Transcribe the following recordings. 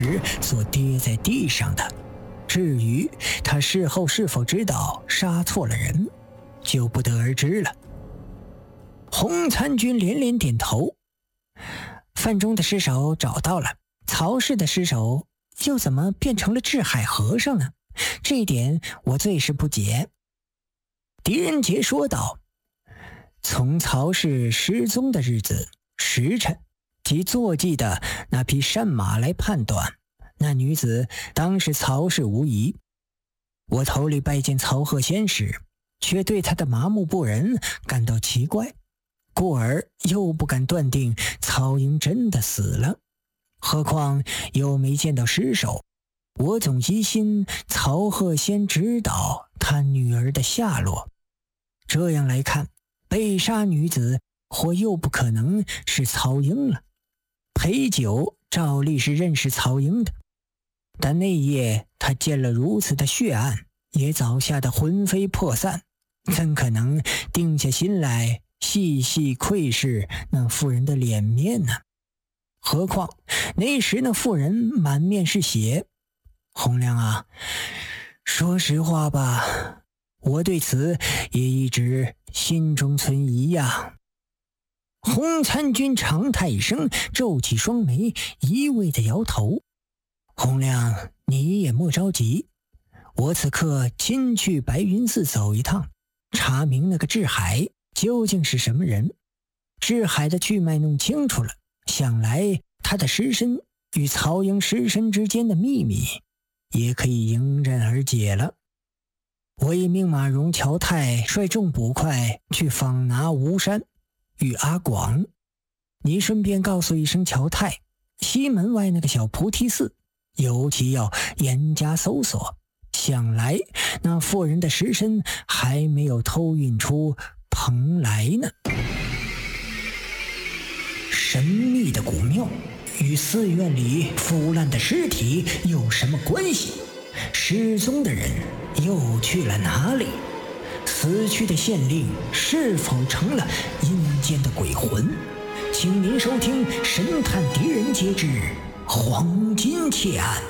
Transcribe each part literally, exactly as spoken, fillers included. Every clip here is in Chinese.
所跌在地上的。至于他事后是否知道杀错了人，就不得而知了。洪参军连连点头。范中的尸首找到了，曹氏的尸首又怎么变成了智海和尚呢？这一点我最是不解。狄仁杰说道：从曹氏失踪的日子、时辰及坐骑的那匹善马来判断，那女子当是曹氏无疑。我头里拜见曹鹤仙时，却对他的麻木不仁感到奇怪，故而又不敢断定曹英真的死了。何况又没见到尸首，我总疑心曹鹤仙知道他女儿的下落。这样来看，被杀女子或又不可能是曹英了。裴九照例是认识曹英的，但那夜他见了如此的血案，也早吓得魂飞魄散，怎可能定下心来细细窥视那妇人的脸面呢？何况那时那妇人满面是血。洪亮啊，说实话吧，我对此也一直心中存疑呀。洪参军长叹一声，皱起双眉，一味地摇头。洪亮，你也莫着急，我此刻亲去白云寺走一趟，查明那个智海究竟是什么人。智海的去脉弄清楚了，想来他的尸身与曹营尸身之间的秘密也可以迎刃而解了。我已命马荣、乔泰率众捕快去访拿吴山与阿广，你顺便告诉一声乔泰，西门外那个小菩提寺尤其要严加搜索，想来那妇人的尸身还没有偷运出蓬莱呢。神秘的古庙与寺院里腐烂的尸体有什么关系？失踪的人又去了哪里？死去的县令是否成了阴间的鬼魂？请您收听《神探狄仁杰之黄金窃案》。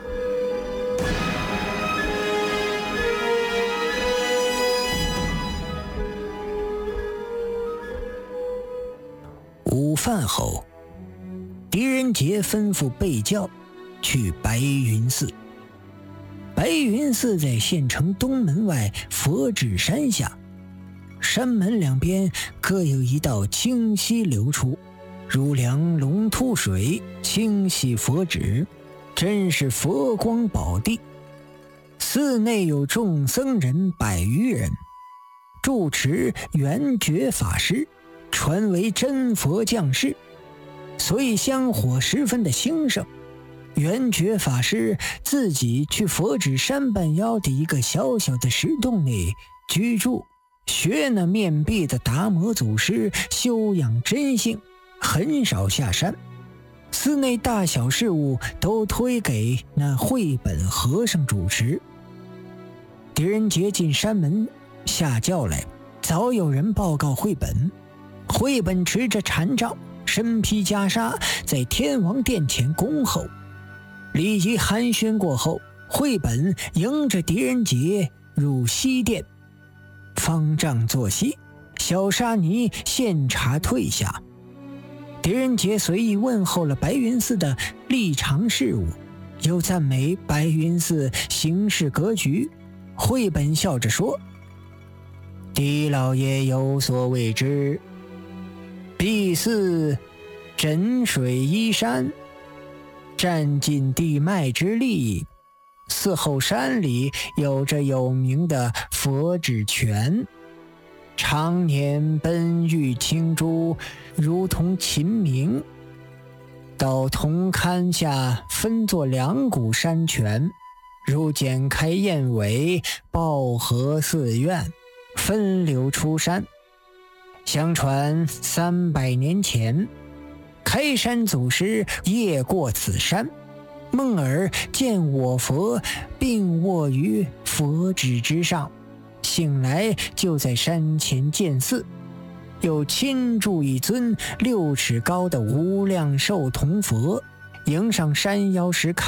午饭后，狄仁杰吩咐备轿去白云寺。白云寺在县城东门外佛指山下，山门两边各有一道清溪流出，如梁龙吐水，清洗佛指，真是佛光宝地。寺内有众僧人百余人，住持圆觉法师传为真佛降世，所以香火十分的兴盛。圆觉法师自己去佛指山半腰的一个小小的石洞内居住，学那面壁的达摩祖师修养真性，很少下山。寺内大小事务都推给那慧本和尚主持。狄仁杰进山门下轿来，早有人报告慧本。慧本持着禅杖，身披袈裟，在天王殿前恭候。立即寒暄过后，慧本迎着狄仁杰入西殿，方丈坐息，小沙弥献茶退下。狄仁杰随意问候了白云寺的历常事务，又赞美白云寺行事格局。慧本笑着说：狄老爷有所未知，敝寺枕水依山，占尽地脉之力，寺后山里有着有名的佛指泉，常年奔玉清珠，如同秦明。到铜龛下分作两股山泉，如剪开燕尾，抱合寺院，分流出山。相传三百年前，开山祖师夜过此山，梦尔见我佛并卧于佛指之上，醒来就在山前建寺，又亲铸一尊六尺高的无量寿铜佛， 迎上山腰时看